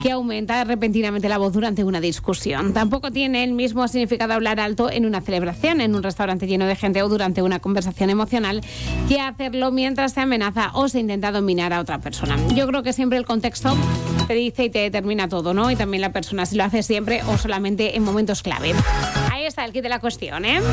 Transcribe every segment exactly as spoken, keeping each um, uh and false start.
que aumenta repentinamente la voz durante una discusión. Tampoco tiene el mismo significado hablar alto en una celebración, en un restaurante lleno de gente o durante una conversación emocional, que hacerlo mientras se amenaza o se intenta dominar a otra persona. Yo creo que siempre el contexto te dice y te determina todo, ¿no? Y también la persona, si lo hace siempre o solamente en momentos clave. Ahí está el kit de la cuestión, ¿eh?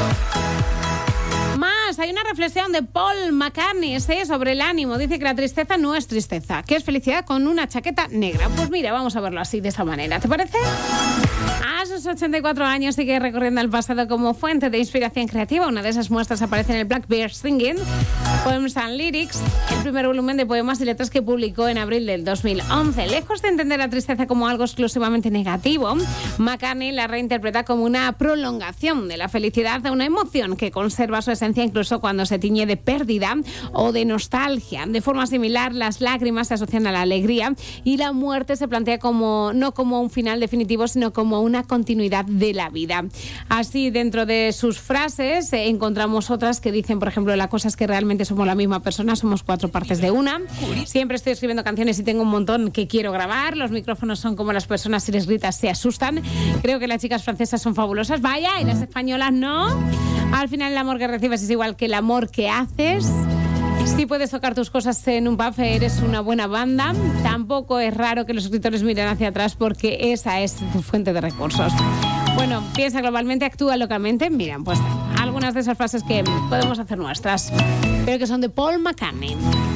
Más, hay una reflexión de Paul McCartney, ¿sí?, sobre el ánimo. Dice que la tristeza no es tristeza, que es felicidad con una chaqueta negra. Pues mira, vamos a verlo así, de esa manera. ¿Te parece? A sus ochenta y cuatro años sigue recorriendo al pasado como fuente de inspiración creativa. Una de esas muestras aparece en el Blackbird Singing Poems and Lyrics, el primer volumen de poemas y letras que publicó en abril del dos mil once. Lejos de entender la tristeza como algo exclusivamente negativo, McCartney la reinterpreta como una prolongación de la felicidad, de una emoción que conserva su esencia incluso cuando se tiñe de pérdida o de nostalgia. De forma similar, las lágrimas se asocian a la alegría y la muerte se plantea como no como un final definitivo, sino como una continuidad de la vida. Así, dentro de sus frases eh, encontramos otras que dicen, por ejemplo, la cosa es que realmente somos la misma persona, somos cuatro partes de una. Siempre estoy escribiendo canciones y tengo un montón que quiero grabar. Los micrófonos son como las personas, si les gritas se asustan. Creo que las chicas francesas son fabulosas, vaya, y las españolas no. Al final el amor que recibes es igual que el amor que haces. Si puedes tocar tus cosas en un pub, eres una buena banda. Tampoco es raro que los escritores miren hacia atrás porque esa es tu fuente de recursos. Bueno, piensa globalmente, actúa localmente. Mira, pues algunas de esas frases que podemos hacer nuestras, pero que son de Paul McCartney.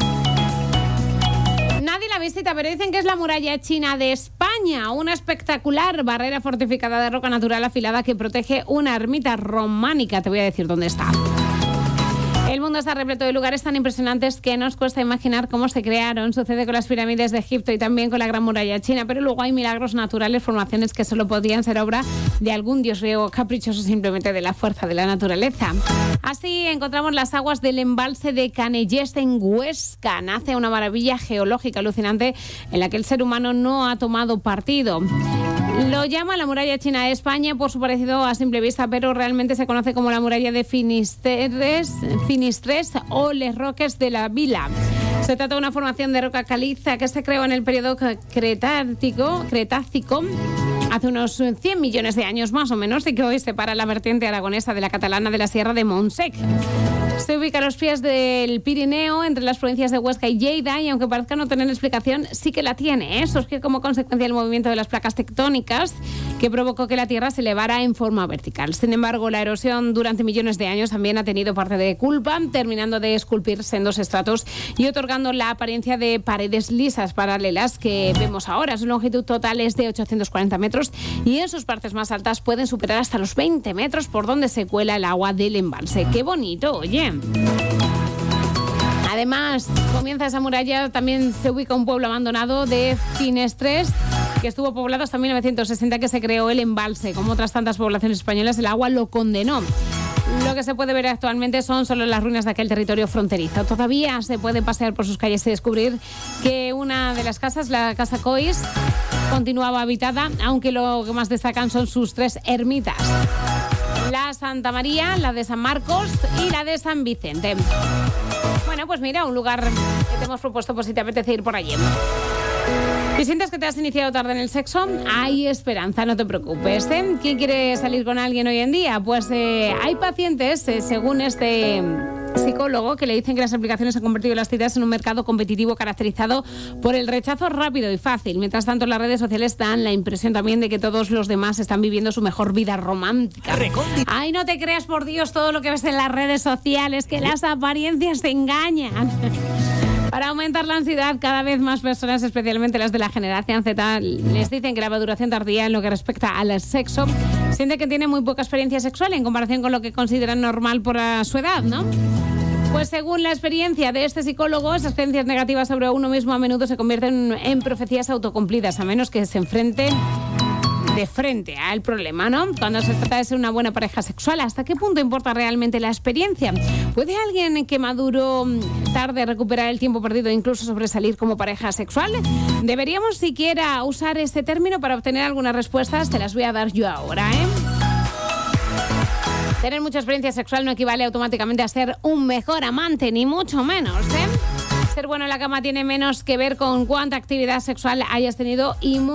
Nadie la visita, pero dicen que es la muralla china de España, una espectacular barrera fortificada de roca natural afilada que protege una ermita románica. Te voy a decir dónde está. El mundo está repleto de lugares tan impresionantes que nos cuesta imaginar cómo se crearon. Sucede con las pirámides de Egipto y también con la Gran Muralla China, pero luego hay milagros naturales, formaciones que solo podrían ser obra de algún dios griego caprichoso, simplemente de la fuerza de la naturaleza. Así encontramos las aguas del embalse de Canelles en Huesca. Nace una maravilla geológica alucinante en la que el ser humano no ha tomado partido. Lo llama la muralla china de España por su parecido a simple vista, pero realmente se conoce como la muralla de Finistres, Finistres o Les Roques de la Vila. Se trata de una formación de roca caliza que se creó en el periodo Cretácico, Cretácico hace unos cien millones de años más o menos, y que hoy separa la vertiente aragonesa de la catalana de la Sierra de Montsec. Se ubica a los pies del Pirineo, entre las provincias de Huesca y Lleida, y aunque parezca no tener explicación, sí que la tiene, ¿eh? Surgió como consecuencia del movimiento de las placas tectónicas que provocó que la Tierra se elevara en forma vertical. Sin embargo, la erosión durante millones de años también ha tenido parte de culpa, terminando de esculpir sendos estratos y otorgando la apariencia de paredes lisas paralelas que vemos ahora. Su longitud total es de ochocientos cuarenta metros y en sus partes más altas pueden superar hasta los veinte metros, por donde se cuela el agua del embalse. ¡Qué bonito, oye! Además, comienza esa muralla, también se ubica un pueblo abandonado de Finestres, que estuvo poblado hasta mil novecientos sesenta, que se creó el embalse. Como otras tantas poblaciones españolas, el agua lo condenó. Lo que se puede ver actualmente son solo las ruinas de aquel territorio fronterizo. Todavía se puede pasear por sus calles y descubrir que una de las casas, la Casa Cois, continuaba habitada, aunque lo que más destacan son sus tres ermitas. La Santa María, la de San Marcos y la de San Vicente. Bueno, pues mira, un lugar que te hemos propuesto por si te apetece ir por allí. Si sientes que te has iniciado tarde en el sexo, hay esperanza, no te preocupes, ¿eh? ¿Quién quiere salir con alguien hoy en día? Pues eh, hay pacientes, eh, según este psicólogo, que le dicen que las aplicaciones han convertido las citas en un mercado competitivo caracterizado por el rechazo rápido y fácil. Mientras tanto, las redes sociales dan la impresión también de que todos los demás están viviendo su mejor vida romántica. Ay, no te creas, por Dios, todo lo que ves en las redes sociales, que las apariencias te engañan. Para aumentar la ansiedad, cada vez más personas, especialmente las de la generación Z, les dicen que la maduración tardía en lo que respecta al sexo siente que tiene muy poca experiencia sexual en comparación con lo que consideran normal por su edad, ¿no? Pues según la experiencia de este psicólogo, esas creencias negativas sobre uno mismo a menudo se convierten en profecías autocumplidas, a menos que se enfrenten de frente al problema, ¿no? Cuando se trata de ser una buena pareja sexual, ¿hasta qué punto importa realmente la experiencia? ¿Puede alguien que maduró tarde recuperar el tiempo perdido e incluso sobresalir como pareja sexual? ¿Deberíamos siquiera usar este término para obtener algunas respuestas? Te las voy a dar yo ahora, ¿eh? Tener mucha experiencia sexual no equivale automáticamente a ser un mejor amante, ni mucho menos, ¿eh? Ser bueno en la cama tiene menos que ver con cuánta actividad sexual hayas tenido y